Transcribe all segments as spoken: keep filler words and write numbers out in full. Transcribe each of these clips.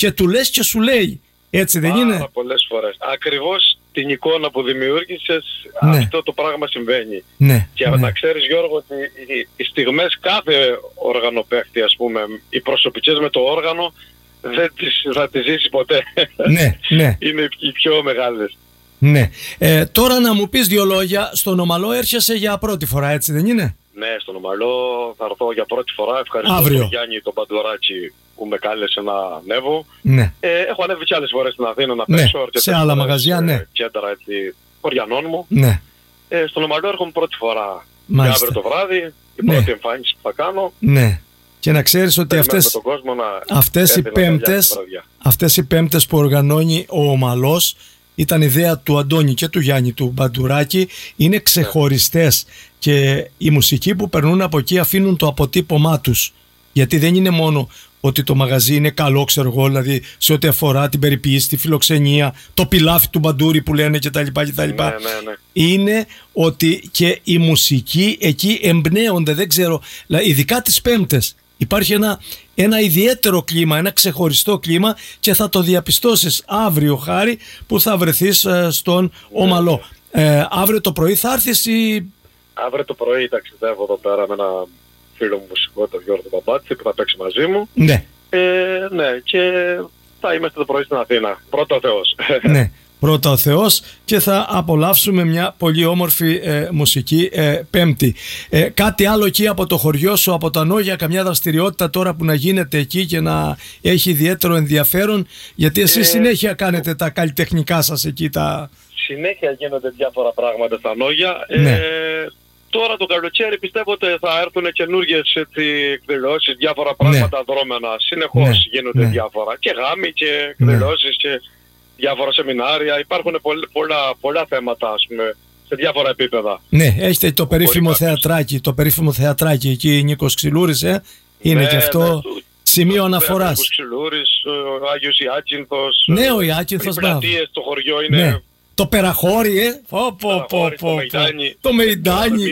και του λες και σου λέει. Έτσι δεν είναι? Πάρα πολλές φορές. Ακριβώς την εικόνα που δημιούργησες, ναι. αυτό το πράγμα συμβαίνει. Ναι, και ναι. να ξέρεις, Γιώργο, ότι οι, οι στιγμές κάθε οργανοπαίχτη, ας πούμε, οι προσωπικές με το όργανο, δεν τις, θα τις ζήσει ποτέ. Ναι, ναι. Είναι οι πιο μεγάλες. Ναι. Ε, τώρα να μου πεις δύο λόγια. Στον Ομαλό έρχεσαι για πρώτη φορά, έτσι δεν είναι? Ναι, στον Ομαλό θα έρθω για πρώτη φορά. Ευχαριστώ Αύριο. τον Γιάννη τον Παντουράκη που με κάλεσε να ανέβω. Ναι. Ε, έχω ανέβει και άλλες φορές στην Αθήνα να ναι. παίξω. Σε άλλα μαγαζιά, ναι. Κέντρα έτσι, χωριανών μου. Ναι. Ε, στον Ομαλό έρχομαι πρώτη φορά. Μάλιστα. Και αύριο το βράδυ, η ναι. πρώτη εμφάνιση που θα κάνω. Ναι. Και να ξέρεις ότι αυτές, αυτές, οι πέμπτες, αυτές οι πέμπτες που οργανώνει ο Ομαλός ήταν ιδέα του Αντώνη και του Γιάννη του Μπαντουράκη, είναι ξεχωριστές και οι μουσικοί που περνούν από εκεί αφήνουν το αποτύπωμά τους, γιατί δεν είναι μόνο ότι το μαγαζί είναι καλό, ξέρω εγώ, δηλαδή σε ό,τι αφορά την περιποίηση, τη φιλοξενία, το πιλάφι του Μπαντούρη που λένε κτλ. κτλ. Ναι, ναι, ναι. Είναι ότι και οι μουσικοί εκεί εμπνέονται, δεν ξέρω, ειδικά τις πέμπτες. Υπάρχει ένα, ένα ιδιαίτερο κλίμα, ένα ξεχωριστό κλίμα και θα το διαπιστώσεις αύριο, Χάρη, που θα βρεθείς ε, στον ναι, Ομαλό. Ναι. Ε, αύριο το πρωί θα έρθεις ή... Αύριο το πρωί ταξιδεύω εδώ πέρα με ένα φίλο μου μουσικό, τον Γιώργο Μπαμπάτση, που θα παίξει μαζί μου. Ναι. Ε, ναι, και θα είμαστε το πρωί στην Αθήνα. Πρώτα ο Θεός. Ναι. Πρώτα ο Θεός, και θα απολαύσουμε μια πολύ όμορφη ε, μουσική ε, Πέμπτη. Ε, κάτι άλλο εκεί από το χωριό σου, από τα Νόγια, καμιά δραστηριότητα τώρα που να γίνεται εκεί και να έχει ιδιαίτερο ενδιαφέρον, γιατί εσείς ε, συνέχεια κάνετε τα καλλιτεχνικά σας εκεί. Τα... Συνέχεια γίνονται διάφορα πράγματα στα Νόγια. Ναι. Ε, τώρα το καλοκαίρι πιστεύω ότι θα έρθουν καινούργιες εκδηλώσεις, διάφορα πράγματα ναι. δρόμενα. Συνεχώς ναι. γίνονται ναι. διάφορα. Και γάμοι και εκδηλώσεις ναι. και διάφορα σεμινάρια. Υπάρχουν πολλά, πολλά, πολλά θέματα, ας πούμε, σε διάφορα επίπεδα. Ναι, έχετε το περίφημο θεατράκι, το περίφημο θεατράκι εκεί, Νίκος Ξυλούρης, ε? Είναι ναι, και αυτό ναι, το, σημείο το, αναφοράς. Νίκος Ξυλούρης, ο Άγιος Ιάκυνθος. Ναι, ο Ιάκυνθος, οι πλατείες στο χωριό είναι... Ναι. Το Περαχώρι, ε! Πω, πω, πω, πω, το Μεϊντάνι.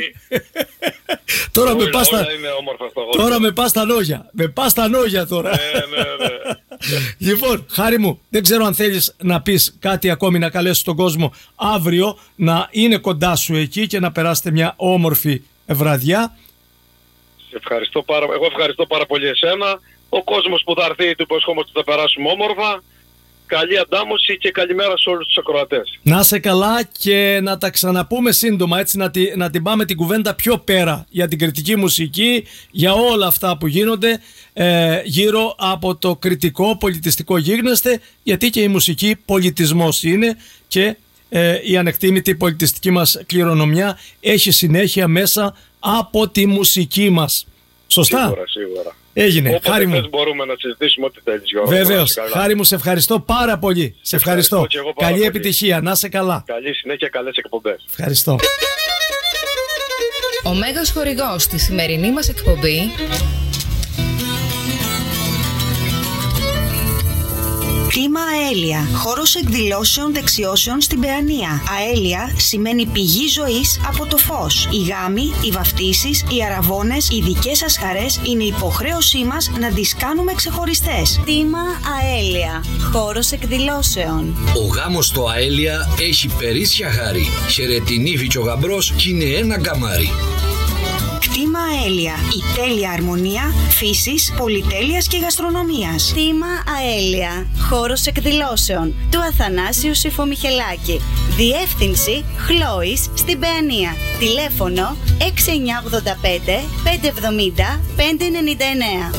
Τώρα με πας στα... Τώρα με πας στα Νόγια. Με πας στα Νόγια τώρα. Ναι, ναι, ναι. Λοιπόν, Χάρη μου, δεν ξέρω αν θέλεις να πεις κάτι ακόμη, να καλέσεις τον κόσμο αύριο να είναι κοντά σου εκεί και να περάσετε μια όμορφη βραδιά. Σε ευχαριστώ πάρα... Εγώ ευχαριστώ πάρα πολύ εσένα. Ο κόσμος που θα έρθει, του υποσχόμαστε ότι θα περάσουμε όμορφα. Καλή αντάμωση και καλημέρα σε όλους τους ακροατές. Να είσαι καλά και να τα ξαναπούμε σύντομα, έτσι να, τη, να την πάμε την κουβέντα πιο πέρα για την κριτική μουσική, για όλα αυτά που γίνονται ε, γύρω από το κριτικό πολιτιστικό γίγνεσθε, γιατί και η μουσική πολιτισμός είναι και ε, η ανεκτήμητη πολιτιστική μας κληρονομιά έχει συνέχεια μέσα από τη μουσική μας. Σωστά? Σίγουρα, σίγουρα. Έγινε. Όποτε Χάρη μου. μπορούμε να συζητήσουμε ό,τι θέλεις, Γιώργο. Βεβαίως. Χάρη μου, σε ευχαριστώ πάρα πολύ. Σε ευχαριστώ. ευχαριστώ Καλή πολύ. επιτυχία. Να είσαι καλά. Καλή συνέχεια, καλές εκπομπές. Ευχαριστώ. Ο μέγας χορηγός στη σημερινή μας εκπομπή... Κτήμα Αέλια. Χώρος εκδηλώσεων δεξιώσεων στην Παιανία. Αέλια σημαίνει πηγή ζωής από το φως. Οι γάμοι, οι βαφτίσεις, οι αραβώνες, οι δικές σας χαρές είναι υποχρέωσή μας να τις κάνουμε ξεχωριστές. Κτήμα Αέλια. Χώρος εκδηλώσεων. Ο γάμος στο Αέλια έχει περίσσια χάρη. Χαιρετινίβη και ο γαμπρός κι είναι ένα καμάρι. Κτήμα Αέλια. Η τέλεια αρμονία φύσης, πολυτέλειας και γαστρονομίας. Κτήμα Αέλια. Χώρος εκδηλώσεων του Αθανάσιου Συφομιχελάκη. Διεύθυνση Χλόης στην Παιανία. Τηλέφωνο έξι εννιά οκτώ πέντε πέντε εβδομήντα πέντε ενενήντα εννέα.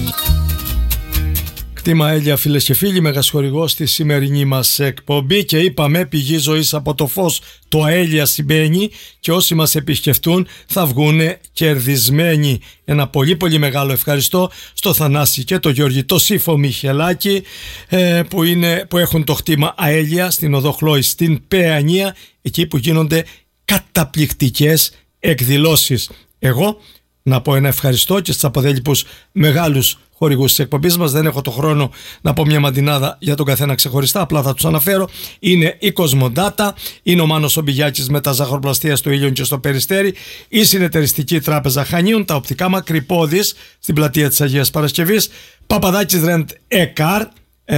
Κτήμα Αέλια, φίλες και φίλοι, μεγασχορηγός στη σημερινή μας εκπομπή, και είπαμε πηγή ζωής από το φως το Αέλια συμπαίνει, και όσοι μας επισκεφτούν θα βγουν κερδισμένοι. Ένα πολύ πολύ μεγάλο ευχαριστώ στο Θανάση και το Γιώργη, το Σύφο Μιχελάκη, ε, που, είναι, που έχουν το κτήμα Αέλια στην οδό Χλόης στην Παιανία, εκεί που γίνονται καταπληκτικές εκδηλώσεις. Εγώ να πω ένα ευχαριστώ και στους αποδέλυπους μεγάλους χορηγούς της εκπομπής μας. Δεν έχω το χρόνο να πω μια μαντινάδα για τον καθένα ξεχωριστά, απλά θα τους αναφέρω. Είναι η Κοσμοντάτα, είναι ο Μάνος Ομπηγιάκης με τα ζαχαροπλαστεία στο Ήλιον και στο Περιστέρι, η Συνεταιριστική Τράπεζα Χανίων, τα οπτικά Μακρυπώδης στην πλατεία της Αγίας Παρασκευής, Παπαδάκης Ρεντ Εκάρ,